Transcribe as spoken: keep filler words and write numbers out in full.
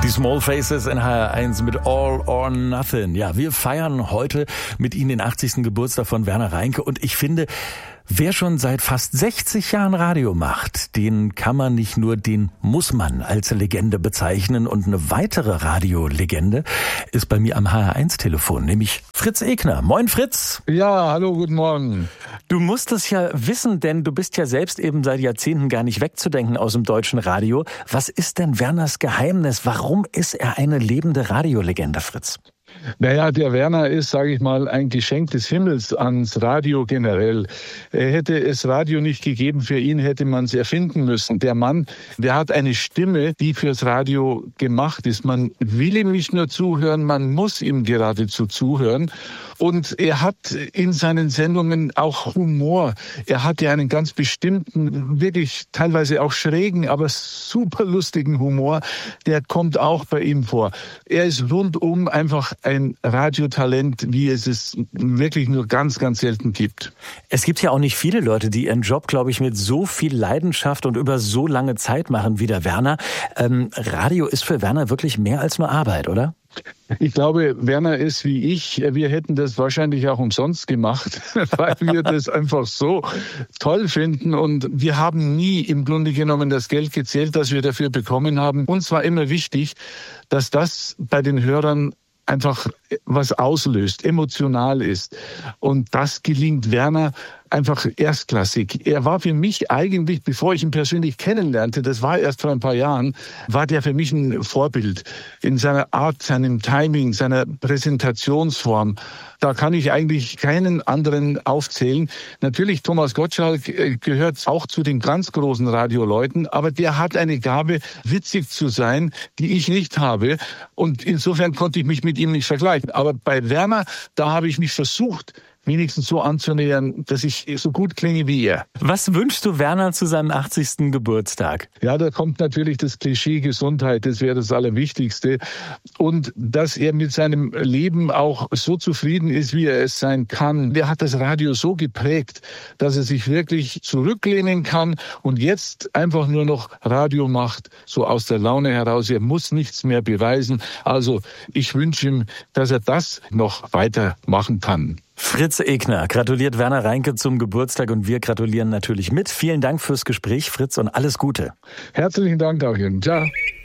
Die Small Faces in H R eins mit All or Nothing. Ja, wir feiern heute mit Ihnen den achtzigsten Geburtstag von Werner Reinke und ich finde, wer schon seit fast sechzig Jahren Radio macht, den kann man nicht nur, den muss man als Legende bezeichnen. Und eine weitere Radiolegende ist bei mir am H R eins Telefon, nämlich Fritz Egner. Moin Fritz. Ja, hallo, guten Morgen. Du musst es ja wissen, denn du bist ja selbst eben seit Jahrzehnten gar nicht wegzudenken aus dem deutschen Radio. Was ist denn Werners Geheimnis? Warum ist er eine lebende Radiolegende, Fritz? Naja, der Werner ist, sage ich mal, ein Geschenk des Himmels ans Radio generell. Hätte es Radio nicht gegeben, für ihn hätte man es erfinden müssen. Der Mann, der hat eine Stimme, die fürs Radio gemacht ist. Man will ihm nicht nur zuhören, man muss ihm geradezu zuhören. Und er hat in seinen Sendungen auch Humor. Er hat ja einen ganz bestimmten, wirklich teilweise auch schrägen, aber super lustigen Humor. Der kommt auch bei ihm vor. Er ist rundum einfach ein Radiotalent, wie es es wirklich nur ganz, ganz selten gibt. Es gibt ja auch nicht viele Leute, die ihren Job, glaube ich, mit so viel Leidenschaft und über so lange Zeit machen wie der Werner. Ähm, Radio ist für Werner wirklich mehr als nur Arbeit, oder? Ich glaube, Werner ist wie ich. Wir hätten das wahrscheinlich auch umsonst gemacht, weil wir das einfach so toll finden. Und wir haben nie im Grunde genommen das Geld gezählt, das wir dafür bekommen haben. Uns war immer wichtig, dass das bei den Hörern einfach was auslöst, emotional ist. Und das gelingt Werner einfach erstklassig. Er war für mich eigentlich, bevor ich ihn persönlich kennenlernte, das war erst vor ein paar Jahren, war der für mich ein Vorbild in seiner Art, seinem Timing, seiner Präsentationsform. Da kann ich eigentlich keinen anderen aufzählen. Natürlich, Thomas Gottschalk gehört auch zu den ganz großen Radioleuten, aber der hat eine Gabe, witzig zu sein, die ich nicht habe. Und insofern konnte ich mich mit ihm nicht vergleichen. Aber bei Werner, da habe ich mich versucht, wenigstens so anzunähern, dass ich so gut klinge wie er. Was wünschst du Werner zu seinem achtzigsten Geburtstag? Ja, da kommt natürlich das Klischee Gesundheit, das wäre das Allerwichtigste. Und dass er mit seinem Leben auch so zufrieden ist, wie er es sein kann. Der hat das Radio so geprägt, dass er sich wirklich zurücklehnen kann und jetzt einfach nur noch Radio macht, so aus der Laune heraus. Er muss nichts mehr beweisen. Also ich wünsche ihm, dass er das noch weitermachen kann. Fritz Egner gratuliert Werner Reinke zum Geburtstag und wir gratulieren natürlich mit. Vielen Dank fürs Gespräch, Fritz, und alles Gute. Herzlichen Dank auch Ihnen. Ciao.